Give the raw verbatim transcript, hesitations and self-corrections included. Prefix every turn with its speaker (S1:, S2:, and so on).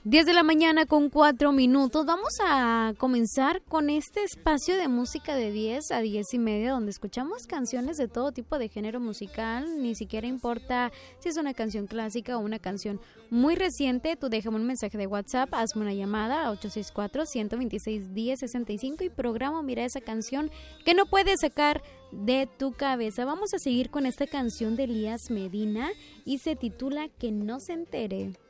S1: diez de la mañana con cuatro minutos. Vamos a comenzar con este espacio de música de diez a diez y media, donde escuchamos canciones de todo tipo de género musical. Ni siquiera importa si es una canción clásica o una canción muy reciente. Tú déjame un mensaje de WhatsApp, hazme una llamada a ocho seis cuatro, uno dos seis, uno cero seis cinco y programa Mira esa canción que no puedes sacar de tu cabeza. Vamos a seguir con esta canción de Elías Medina y se titula Que no se entere.